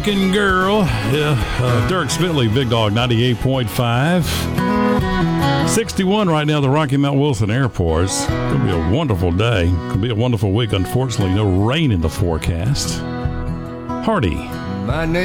Girl. Yeah. Dirk Spitley, Big Dog 98.5. 61 right now at the Rocky Mount Wilson Airport. It's going to be a wonderful day. It's going to be a wonderful week. Unfortunately, no rain in the forecast. Hardy. My name